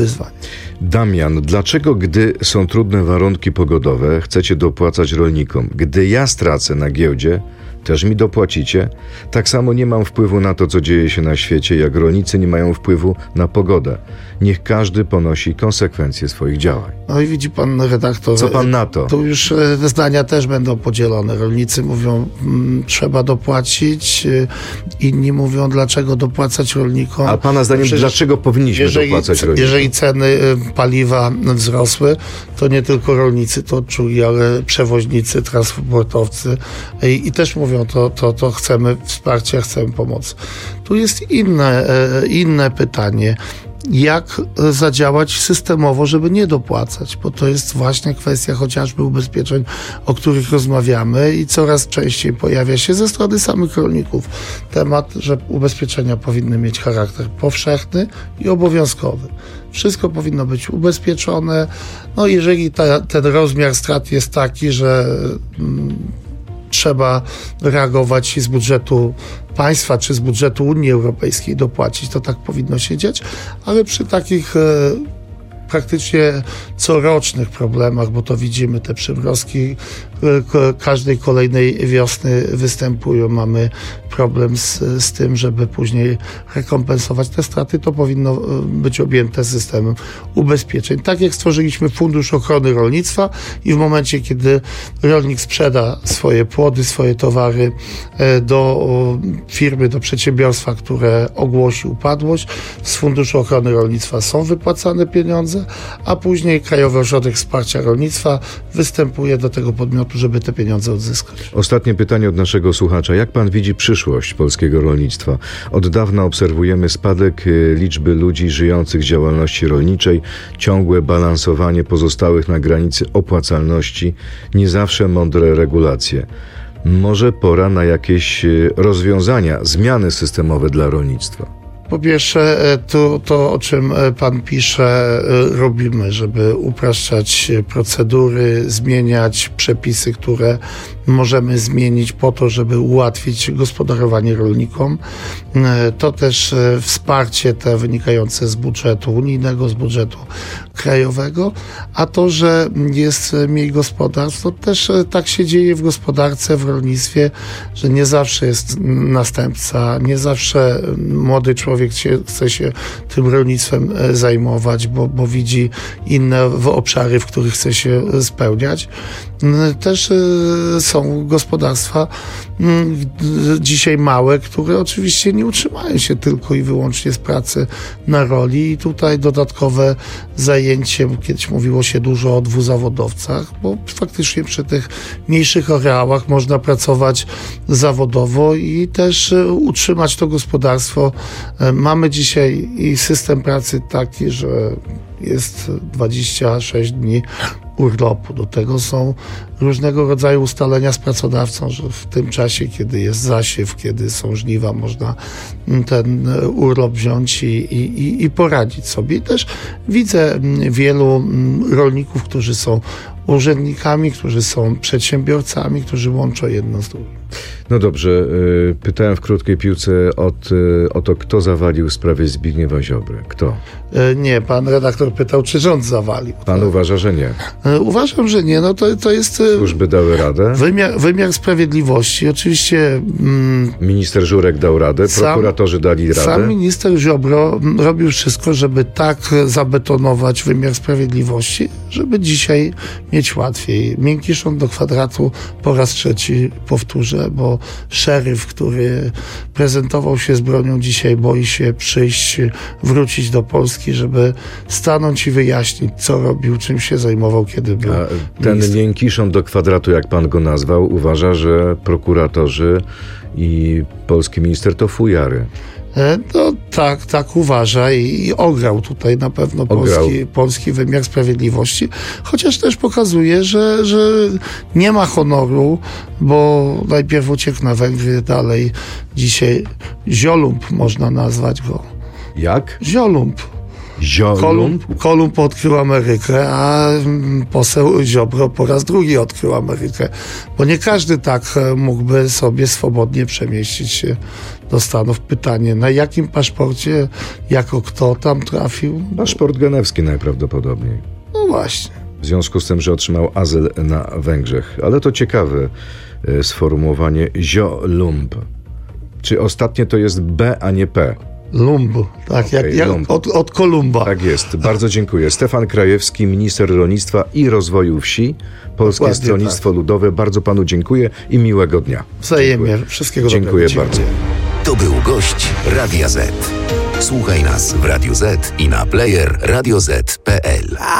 wyzwań. Damian, dlaczego gdy są trudne warunki pogodowe, chcecie dopłacać rolnikom? Gdy ja stracę na giełdzie, też mi dopłacicie? Tak samo nie mam wpływu na to, co dzieje się na świecie, jak rolnicy nie mają wpływu na pogodę. Niech każdy ponosi konsekwencje swoich działań. No i widzi pan redaktor. Co pan na to? Tu już zdania też będą podzielone. Rolnicy mówią, trzeba dopłacić. Inni mówią, dlaczego dopłacać rolnikom. A pana zdaniem, dlaczego powinniśmy dopłacać rolnikom? Jeżeli ceny paliwa wzrosły, to nie tylko rolnicy to czuli, ale przewoźnicy, transportowcy i też mówią, to chcemy wsparcia, chcemy pomocy. Tu jest inne pytanie. Jak zadziałać systemowo, żeby nie dopłacać, bo to jest właśnie kwestia chociażby ubezpieczeń, o których rozmawiamy i coraz częściej pojawia się ze strony samych rolników temat, że ubezpieczenia powinny mieć charakter powszechny i obowiązkowy. Wszystko powinno być ubezpieczone. No jeżeli ten rozmiar strat jest taki, że trzeba reagować i z budżetu państwa czy z budżetu Unii Europejskiej dopłacić, to tak powinno się dziać, ale przy takich praktycznie corocznych problemach, bo to widzimy, te przymrozki każdej kolejnej wiosny występują, mamy problem z tym, żeby później rekompensować te straty, to powinno być objęte systemem ubezpieczeń. Tak jak stworzyliśmy Fundusz Ochrony Rolnictwa i w momencie, kiedy rolnik sprzeda swoje płody, swoje towary do firmy, do przedsiębiorstwa, które ogłosi upadłość, z Funduszu Ochrony Rolnictwa są wypłacane pieniądze, a później Krajowy Ośrodek Wsparcia Rolnictwa występuje do tego podmiotu, żeby te pieniądze odzyskać. Ostatnie pytanie od naszego słuchacza. Jak pan widzi przyszłość polskiego rolnictwa? Od dawna obserwujemy spadek liczby ludzi żyjących z działalności rolniczej, ciągłe balansowanie pozostałych na granicy opłacalności, nie zawsze mądre regulacje. Może pora na jakieś rozwiązania, zmiany systemowe dla rolnictwa? Po pierwsze, to o czym pan pisze, robimy, żeby upraszczać procedury, zmieniać przepisy, które możemy zmienić po to, żeby ułatwić gospodarowanie rolnikom. To też wsparcie te wynikające z budżetu unijnego, z budżetu krajowego, a to, że jest mniej gospodarstw, to też tak się dzieje w gospodarce, w rolnictwie, że nie zawsze jest następca, nie zawsze młody człowiek chce się tym rolnictwem zajmować, bo widzi inne obszary, w których chce się spełniać. Też są gospodarstwa dzisiaj małe, które oczywiście nie utrzymają się tylko i wyłącznie z pracy na roli i tutaj dodatkowe zajęcie, kiedyś mówiło się dużo o dwuzawodowcach, bo faktycznie przy tych mniejszych areałach można pracować zawodowo i też utrzymać to gospodarstwo. Mamy dzisiaj i system pracy taki, że jest 26 dni urlopu. Do tego są różnego rodzaju ustalenia z pracodawcą, że w tym czasie, kiedy jest zasiew, kiedy są żniwa, można ten urlop wziąć i poradzić sobie. I też widzę wielu rolników, którzy są urzędnikami, którzy są przedsiębiorcami, którzy łączą jedno z drugim. No dobrze, pytałem w krótkiej piłce o to, kto zawalił w sprawie Zbigniewa Ziobry. Kto? Nie, pan redaktor pytał, czy rząd zawalił. Pan uważa, że nie? Uważam, że nie. No to jest... Służby dały radę? Wymiar sprawiedliwości. Oczywiście... Minister Żurek dał radę, prokuratorzy dali radę. Sam minister Ziobro robił wszystko, żeby tak zabetonować wymiar sprawiedliwości, żeby dzisiaj mieć łatwiej. Miękiszon do kwadratu po raz trzeci powtórzę, bo szeryf, który prezentował się z bronią, dzisiaj boi się przyjść, wrócić do Polski, żeby stanąć i wyjaśnić, co robił, czym się zajmował, kiedy był ten miękiszon do kwadratu, jak pan go nazwał, uważa, że prokuratorzy i polski minister to fujary. No tak uważa i ograł tutaj na pewno polski wymiar sprawiedliwości, chociaż też pokazuje, że nie ma honoru, bo najpierw uciekł na Węgry, dalej dzisiaj Ziolumb można nazwać go. Jak? Ziolumb. Kolumb odkrył Amerykę, a poseł Ziobro po raz drugi odkrył Amerykę, bo nie każdy tak mógłby sobie swobodnie przemieścić się do Stanów. Pytanie, na jakim paszporcie, jako kto tam trafił? Paszport genewski najprawdopodobniej. No właśnie. W związku z tym, że otrzymał azyl na Węgrzech. Ale to ciekawe sformułowanie ziolumb. Czy ostatnie to jest B, a nie P? Lumb, tak, Okay, jak lumb. od Kolumba. Tak jest. Bardzo dziękuję. Stefan Krajewski, minister rolnictwa i rozwoju wsi, Polskie Dokładnie Stronnictwo tak. Ludowe. Bardzo panu dziękuję i miłego dnia. Wzajemnie. Dziękuję. Wszystkiego Dziękuję dobrego. bardzo. To był gość Radia Z. Słuchaj nas w Radio Z i na player radioz.pl.